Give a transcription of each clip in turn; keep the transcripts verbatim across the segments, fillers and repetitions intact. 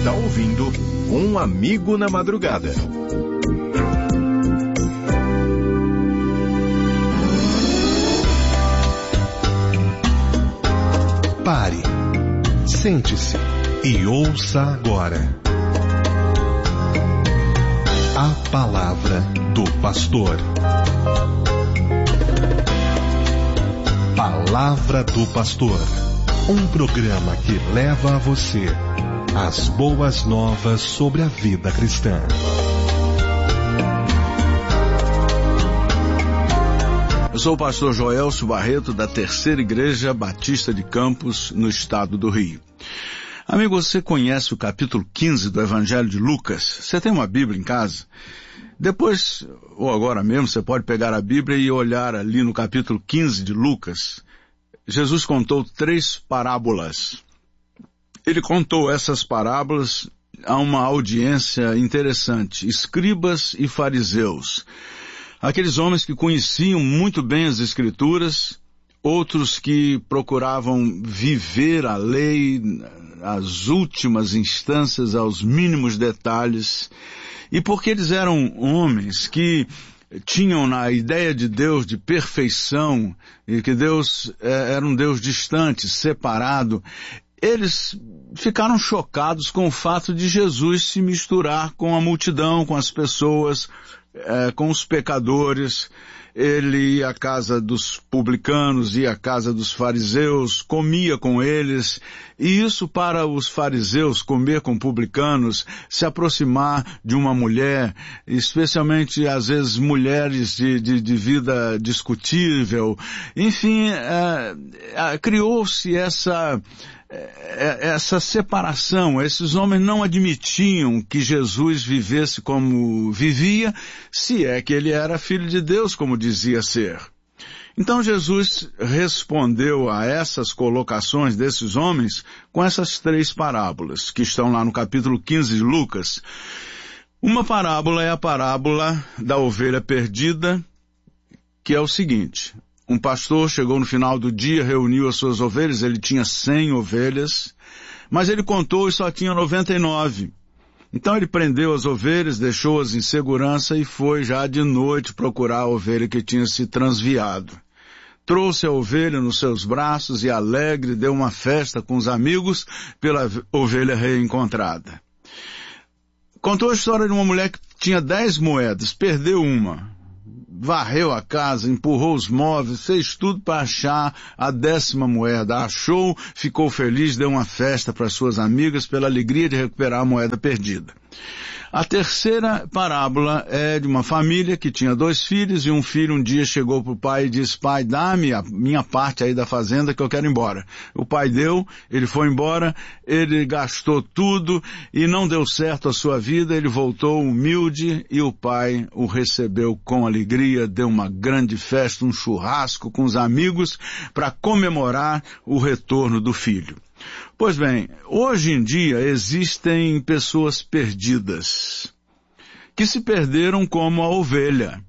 está ouvindo Um Amigo na Madrugada. Pare, sente-se e ouça agora a palavra do pastor. Palavra do Pastor, um programa que leva a você as boas novas sobre a vida cristã. Eu sou o pastor Joelcio Barreto, da Terceira Igreja Batista de Campos, no estado do Rio. Amigo, você conhece o capítulo quinze do Evangelho de Lucas? Você tem uma Bíblia em casa? Depois, ou agora mesmo, você pode pegar a Bíblia e olhar ali no capítulo quinze de Lucas. Jesus contou três parábolas. Ele contou essas parábolas a uma audiência interessante, escribas e fariseus. Aqueles homens que conheciam muito bem as Escrituras, outros que procuravam viver a lei, as últimas instâncias, aos mínimos detalhes. E porque eles eram homens que tinham na ideia de Deus de perfeição, e que Deus é, era um Deus distante, separado, eles ficaram chocados com o fato de Jesus se misturar com a multidão, com as pessoas, é, com os pecadores. Ele ia à casa dos publicanos, ia à casa dos fariseus, comia com eles, e isso para os fariseus, comer com publicanos, se aproximar de uma mulher, especialmente às vezes mulheres de, de, de vida discutível, enfim, é, é, criou-se essa... essa separação. Esses homens não admitiam que Jesus vivesse como vivia, se é que ele era filho de Deus, como dizia ser. Então Jesus respondeu a essas colocações desses homens com essas três parábolas, que estão lá no capítulo quinze de Lucas. Uma parábola é a parábola da ovelha perdida, que é o seguinte: um pastor chegou no final do dia, reuniu as suas ovelhas, ele tinha cem ovelhas, mas ele contou e só tinha noventa e nove. Então ele prendeu as ovelhas, deixou-as em segurança e foi já de noite procurar a ovelha que tinha se transviado. Trouxe a ovelha nos seus braços e alegre deu uma festa com os amigos pela ovelha reencontrada. Contou a história de uma mulher que tinha dez moedas, perdeu uma. Varreu a casa, empurrou os móveis, fez tudo para achar a décima moeda. Achou, ficou feliz, deu uma festa para suas amigas pela alegria de recuperar a moeda perdida. A terceira parábola é de uma família que tinha dois filhos e um filho um dia chegou para o pai e disse: pai, dá-me a minha parte aí da fazenda que eu quero ir embora. O pai deu, ele foi embora, ele gastou tudo e não deu certo a sua vida, ele voltou humilde e o pai o recebeu com alegria, deu uma grande festa, um churrasco com os amigos para comemorar o retorno do filho. Pois bem, hoje em dia existem pessoas perdidas, que se perderam como a ovelha.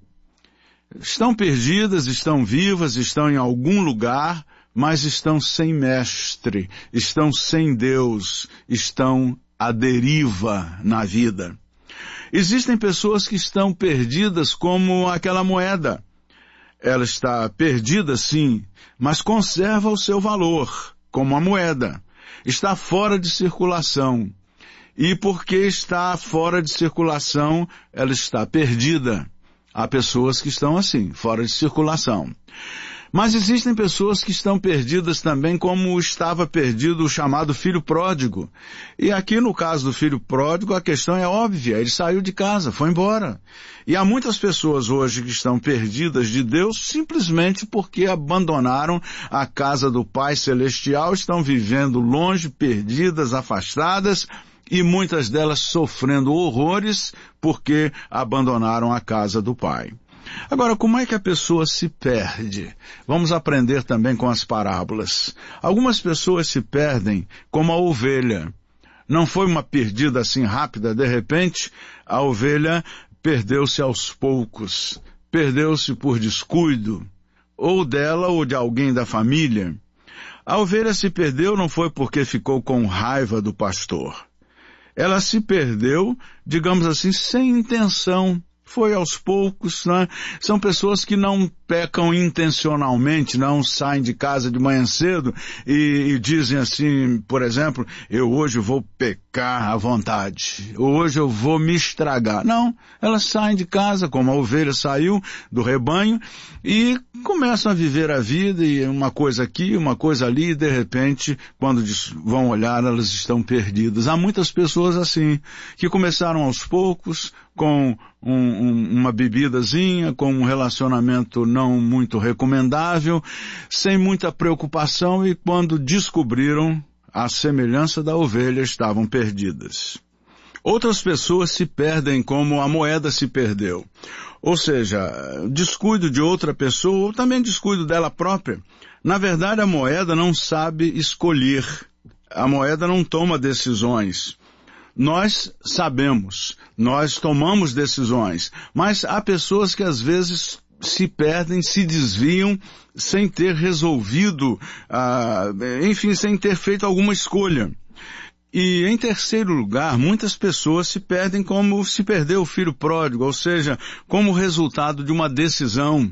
Estão perdidas, estão vivas, estão em algum lugar, mas estão sem mestre, estão sem Deus, estão à deriva na vida. Existem pessoas que estão perdidas como aquela moeda. Ela está perdida, sim, mas conserva o seu valor, como a moeda. Está fora de circulação. E porque está fora de circulação, ela está perdida. Há pessoas que estão assim, fora de circulação. Mas existem pessoas que estão perdidas também, como estava perdido o chamado filho pródigo. E aqui no caso do filho pródigo, a questão é óbvia, ele saiu de casa, foi embora. E há muitas pessoas hoje que estão perdidas de Deus simplesmente porque abandonaram a casa do Pai Celestial, estão vivendo longe, perdidas, afastadas, e muitas delas sofrendo horrores porque abandonaram a casa do Pai. Agora, como é que a pessoa se perde? Vamos aprender também com as parábolas. Algumas pessoas se perdem como a ovelha. Não foi uma perdida assim rápida, de repente, a ovelha perdeu-se aos poucos, perdeu-se por descuido, ou dela ou de alguém da família. A ovelha se perdeu não foi porque ficou com raiva do pastor. ela se perdeu, digamos assim, sem intenção. Foi aos poucos, né? São pessoas que não pecam intencionalmente, não saem de casa de manhã cedo e, e dizem assim, por exemplo, eu hoje vou pecar à vontade, hoje eu vou me estragar. Não, elas saem de casa, como a ovelha saiu do rebanho, e começam a viver a vida, e uma coisa aqui, uma coisa ali, e de repente, quando vão olhar, elas estão perdidas. Há muitas pessoas assim, que começaram aos poucos, com um, um, uma bebidazinha, com um relacionamento não muito recomendável, sem muita preocupação, e quando descobriram a semelhança da ovelha, estavam perdidas. Outras pessoas se perdem como a moeda se perdeu. Ou seja, descuido de outra pessoa, ou também descuido dela própria. Na verdade, a moeda não sabe escolher. A moeda não toma decisões. Nós sabemos, nós tomamos decisões, mas há pessoas que às vezes se perdem, se desviam, sem ter resolvido, ah, enfim, sem ter feito alguma escolha. E em terceiro lugar, muitas pessoas se perdem como se perdeu o filho pródigo, ou seja, como resultado de uma decisão.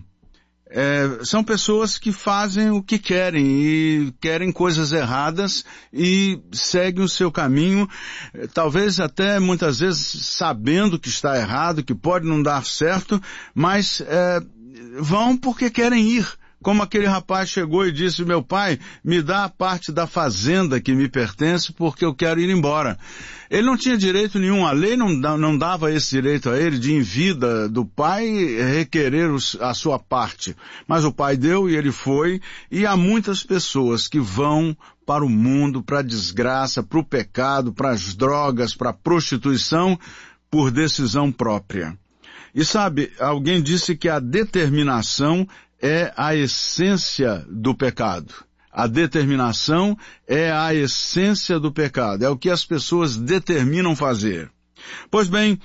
É, são pessoas que fazem o que querem e querem coisas erradas e seguem o seu caminho, talvez até muitas vezes sabendo que está errado, que pode não dar certo, mas é, vão porque querem ir. Como aquele rapaz chegou e disse, meu pai, me dá a parte da fazenda que me pertence porque eu quero ir embora. Ele não tinha direito nenhum, a lei não, não dava esse direito a ele de, em vida do pai, requerer os, a sua parte. Mas o pai deu e ele foi, e há muitas pessoas que vão para o mundo, para a desgraça, para o pecado, para as drogas, para a prostituição, por decisão própria. E sabe, alguém disse que a determinação é a essência do pecado. A determinação é a essência do pecado. É o que as pessoas determinam fazer. Pois bem,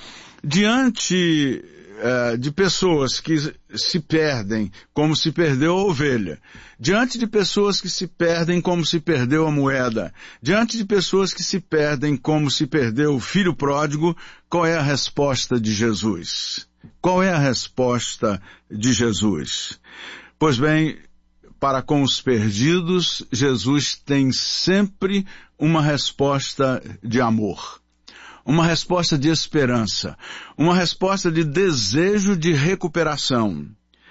diante uh, de pessoas que se perdem como se perdeu a ovelha, diante de pessoas que se perdem como se perdeu a moeda, diante de pessoas que se perdem como se perdeu o filho pródigo, qual é a resposta de Jesus? Qual é a resposta de Jesus? Pois bem, para com os perdidos, Jesus tem sempre uma resposta de amor, uma resposta de esperança, uma resposta de desejo de recuperação.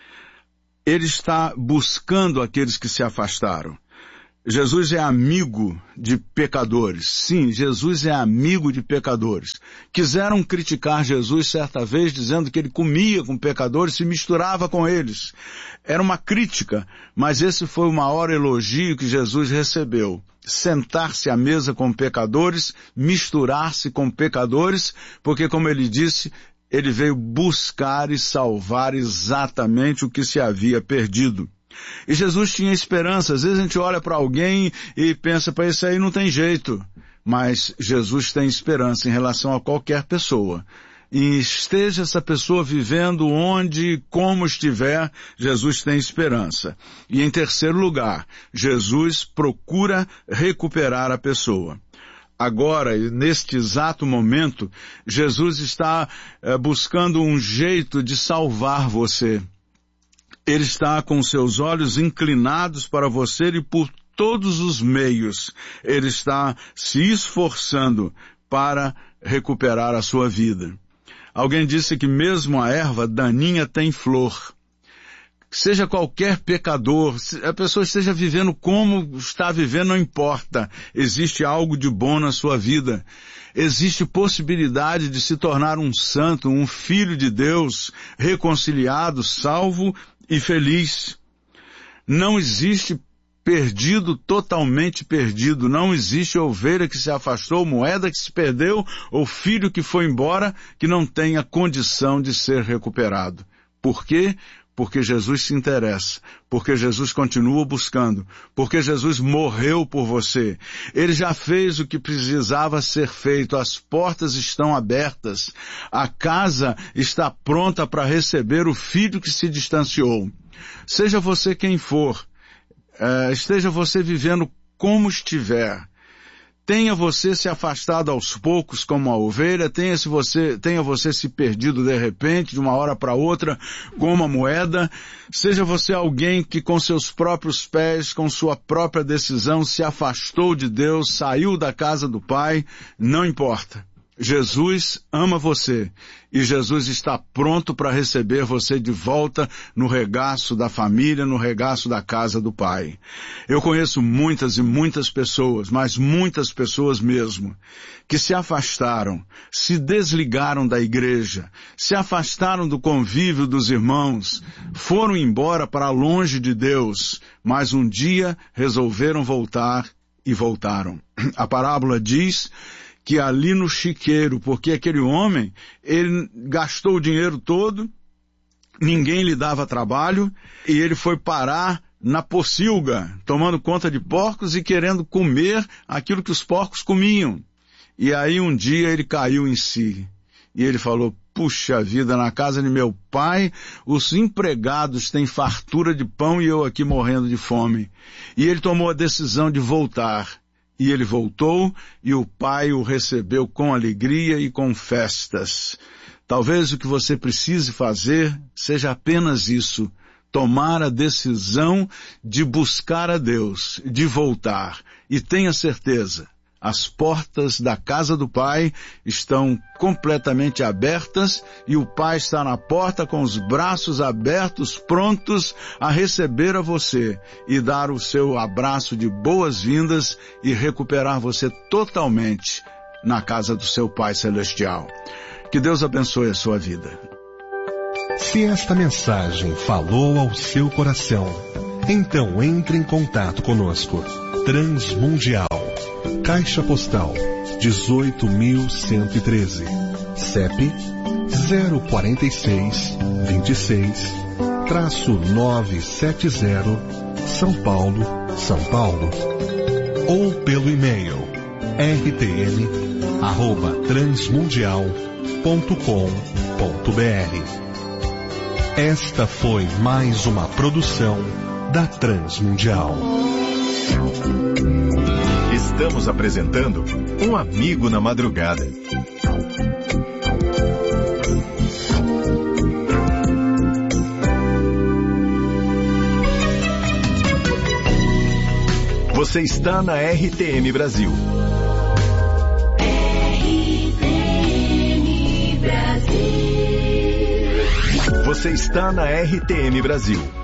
Ele está buscando aqueles que se afastaram. Jesus é amigo de pecadores. Sim, Jesus é amigo de pecadores. Quiseram criticar Jesus certa vez, dizendo que ele comia com pecadores, se misturava com eles. Era uma crítica, mas esse foi o maior elogio que Jesus recebeu. Sentar-se à mesa com pecadores, misturar-se com pecadores, porque, como ele disse, ele veio buscar e salvar exatamente o que se havia perdido. E Jesus tinha esperança. Às vezes a gente olha para alguém e pensa, para isso aí não tem jeito. Mas Jesus tem esperança em relação a qualquer pessoa. E esteja essa pessoa vivendo onde, como estiver, Jesus tem esperança. E em terceiro lugar, Jesus procura recuperar a pessoa. Agora, neste exato momento, Jesus está é, buscando um jeito de salvar você. Ele está com seus olhos inclinados para você e por todos os meios ele está se esforçando para recuperar a sua vida. Alguém disse que mesmo a erva daninha tem flor. Seja qualquer pecador, a pessoa esteja vivendo como está vivendo, não importa. Existe algo de bom na sua vida. Existe possibilidade de se tornar um santo, um filho de Deus, reconciliado, salvo e feliz. Não existe perdido, totalmente perdido. Não existe ovelha que se afastou, moeda que se perdeu, ou filho que foi embora, que não tenha condição de ser recuperado. Por quê? Porque Jesus se interessa, porque Jesus continua buscando, porque Jesus morreu por você. Ele já fez o que precisava ser feito, as portas estão abertas, a casa está pronta para receber o filho que se distanciou. Seja você quem for, uh, esteja você vivendo como estiver, Tenha você se afastado aos poucos como a ovelha, tenha, se você, tenha você se perdido de repente, de uma hora para outra, como a moeda. Seja você alguém que com seus próprios pés, com sua própria decisão, se afastou de Deus, saiu da casa do Pai, não importa. Jesus ama você e Jesus está pronto para receber você de volta no regaço da família, no regaço da casa do Pai. Eu conheço muitas e muitas pessoas, mas muitas pessoas mesmo, que se afastaram, se desligaram da igreja, se afastaram do convívio dos irmãos, foram embora para longe de Deus, mas um dia resolveram voltar e voltaram. A parábola diz que ali no chiqueiro, porque aquele homem, ele gastou o dinheiro todo, ninguém lhe dava trabalho, e ele foi parar na pocilga, tomando conta de porcos e querendo comer aquilo que os porcos comiam. E aí um dia ele caiu em si, e ele falou: puxa vida, na casa de meu pai, os empregados têm fartura de pão e eu aqui morrendo de fome. E ele tomou a decisão de voltar. E ele voltou e o pai o recebeu com alegria e com festas. Talvez o que você precise fazer seja apenas isso, tomar a decisão de buscar a Deus, de voltar. E tenha certeza, as portas da casa do Pai estão completamente abertas e o Pai está na porta com os braços abertos, prontos a receber a você e dar o seu abraço de boas-vindas e recuperar você totalmente na casa do seu Pai Celestial. Que Deus abençoe a sua vida. Se esta mensagem falou ao seu coração, então entre em contato conosco. Transmundial, Caixa Postal dezoito mil cento e treze, C E P zero quatro seis, vinte e seis, nove sete zero, São Paulo, São Paulo. Ou pelo e-mail r t m arroba transmundial ponto com ponto b r. Esta foi mais uma produção da Transmundial. Estamos apresentando Um Amigo na Madrugada. Você está na R T M Brasil. R T M Brasil. Você está na R T M Brasil.